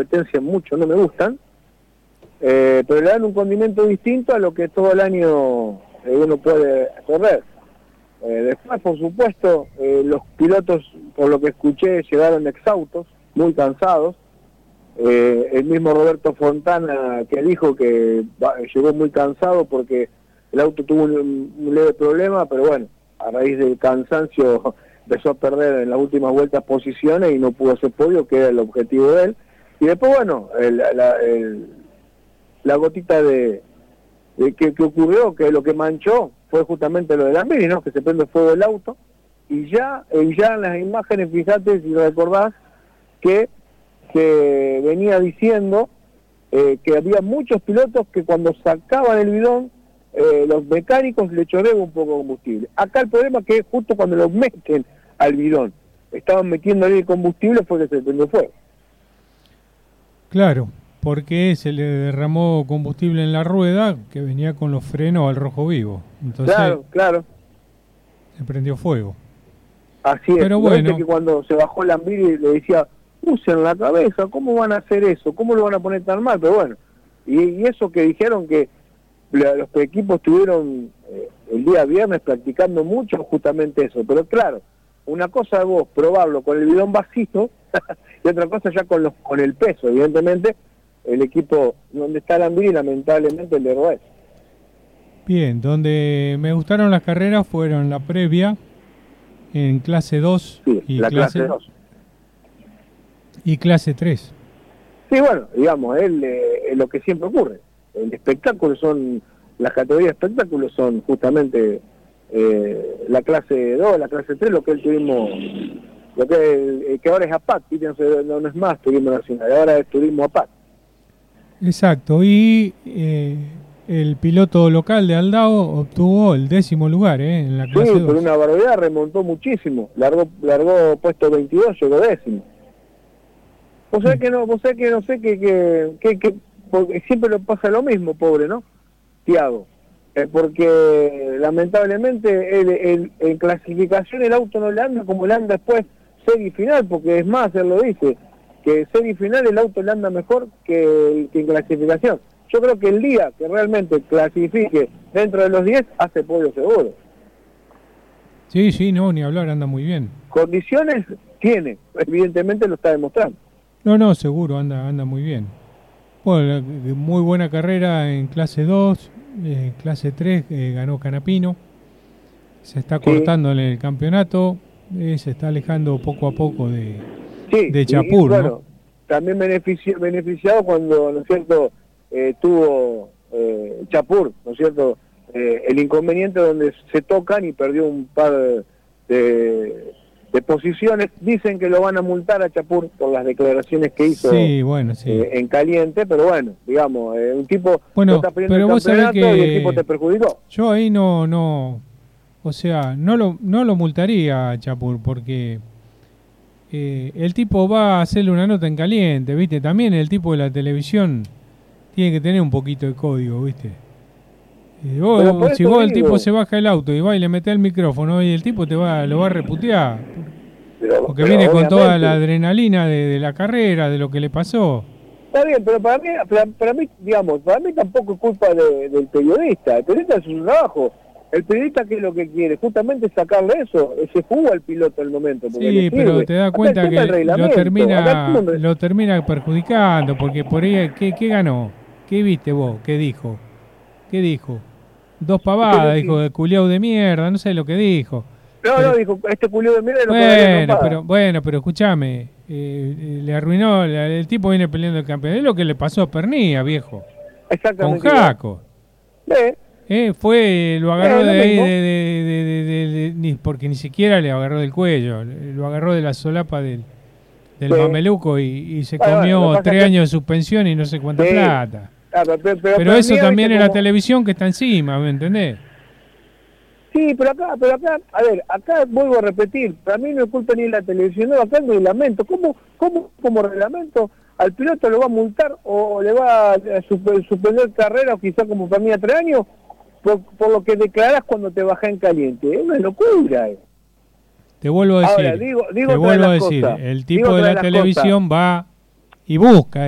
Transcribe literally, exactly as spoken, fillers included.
competencia mucho no me gustan, eh, pero le dan un condimento distinto a lo que todo el año eh, uno puede correr. Eh, después, por supuesto, eh, los pilotos, por lo que escuché, llegaron exhaustos, muy cansados. Eh, el mismo Roberto Fontana, que dijo que va, llegó muy cansado porque el auto tuvo un, un leve problema, pero bueno, a raíz del cansancio empezó a perder en las últimas vueltas posiciones y no pudo hacer podio, que era el objetivo de él. Y después, bueno, el, la, el, la gotita de, de que, que ocurrió, que lo que manchó fue justamente lo de Lambiris, ¿no? Que se prende fuego el auto, y ya, y ya en las imágenes, fíjate, si recordás, que se venía diciendo eh, que había muchos pilotos que cuando sacaban el bidón, eh, los mecánicos le chorreaban un poco de combustible. Acá el problema es que justo cuando lo meten al bidón, estaban metiéndole el combustible, fue que se prendió fuego. Claro, porque se le derramó combustible en la rueda que venía con los frenos al rojo vivo. Entonces, claro, claro. Se prendió fuego. Así es. Pero bueno, que cuando se bajó Lambiris le decía, usen la cabeza, ¿cómo van a hacer eso? ¿Cómo lo van a poner tan mal? Pero bueno, y, y eso que dijeron que la, los equipos estuvieron eh, el día viernes practicando mucho, justamente eso. Pero claro, una cosa es vos probarlo con el bidón vacío y otra cosa ya con los con el peso. Evidentemente, el equipo donde está Lambiris, lamentablemente, el de Roes. Bien, donde me gustaron las carreras fueron la previa en clase dos sí, y la clase, clase dos. Y clase tres. Sí, bueno, digamos, es eh, lo que siempre ocurre. El espectáculo son, las categorías de espectáculos son justamente eh, la clase dos, la clase tres, lo que él tuvimos, lo que, que ahora es APAT, no, no es más turismo nacional, ahora es turismo APAT. Exacto, y eh, el piloto local de Aldao obtuvo el décimo lugar eh, en la clase sí, dos. Por una barbaridad, remontó muchísimo, largó, largó puesto veintidós, llegó décimo. Vos sabés que no, vos sabés que no sé que, que, que, que porque siempre le pasa lo mismo, pobre, ¿no? Tiago. Eh, porque lamentablemente el, el, en clasificación el auto no le anda como le anda después serie final, porque es más, él lo dice, que serie final el auto le anda mejor que, que en clasificación. Yo creo que el día que realmente clasifique dentro de los diez, hace podio seguro. Sí, sí, no, ni hablar, anda muy bien. Condiciones tiene, evidentemente lo está demostrando. No, no, seguro, anda anda muy bien. Bueno, muy buena carrera en clase dos, en clase tres eh, ganó Canapino. Se está cortando sí. en el campeonato, eh, se está alejando poco a poco de, sí, de Chapur, y, y, bueno, ¿no? También beneficio, beneficiado cuando, ¿no es cierto?, eh, tuvo eh, Chapur, ¿no es cierto?, eh, el inconveniente donde se tocan y perdió un par de... de de posiciones. Dicen que lo van a multar a Chapur por las declaraciones que hizo sí, bueno, sí. eh, en caliente, pero bueno, digamos, eh, un tipo bueno, está perdiendo pero el vos campeonato sabés que y el tipo te perjudicó. Yo ahí no, no, o sea, no lo, no lo multaría a Chapur porque eh, el tipo va a hacerle una nota en caliente, ¿viste? También el tipo de la televisión tiene que tener un poquito de código, ¿viste? Y vos, si vos el tipo se baja el auto y va y le mete el micrófono y el tipo te va lo va a reputear pero, porque pero viene con toda la adrenalina de, de la carrera, de lo que le pasó. Está bien, pero para mí, para, para mí digamos, para mí tampoco es culpa de, del periodista. El periodista es un trabajo. El periodista, ¿qué es lo que quiere? Justamente sacarle eso, ese jugo al piloto en el momento. Sí, pero te das cuenta que lo termina, lo termina perjudicando, porque por ahí, ¿qué, qué ganó? ¿Qué viste vos? ¿Qué dijo? ¿Qué dijo? Dos pavadas, dijo, de culiao de mierda, no sé lo que dijo. No, pero, no, dijo, este culiao de mierda no bueno, pero Bueno, pero escúchame, eh, le arruinó, el tipo viene peleando el campeonato, es lo que le pasó a Pernía, viejo. Exactamente. Con Jaco. ¿Eh? Eh, fue, lo agarró eh, de ahí, de, de, de, de, de, de, ni, porque ni siquiera le agarró del cuello, lo agarró de la solapa del, del sí. mameluco y, y se bueno, comió bueno, tres que... años de suspensión y no sé cuánta sí. plata. Ah, pero, pero, pero, pero eso también es como... la televisión que está encima, ¿me entendés? Sí, pero acá, pero acá, a ver, acá vuelvo a repetir, para mí no es culpa ni de la televisión, no, acá es un reglamento. ¿Cómo, cómo como reglamento al piloto lo va a multar o le va a suspender carrera o quizá como para mí a tres años por, por lo que declarás cuando te bajás en caliente? Es una locura. Eh. Te vuelvo a decir, Ahora, digo, digo te vuelvo a decir, cosas, el tipo de la televisión cosas. va y busca